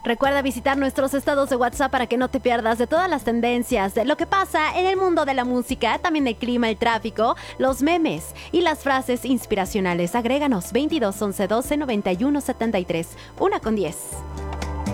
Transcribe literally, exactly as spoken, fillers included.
Recuerda visitar nuestros estados de WhatsApp para que no te pierdas de todas las tendencias, de lo que pasa en el mundo de la música, también el clima, el tráfico, los memes y las frases inspiracionales. Agréganos veintidós once doce noventa y uno setenta y tres, una con diez.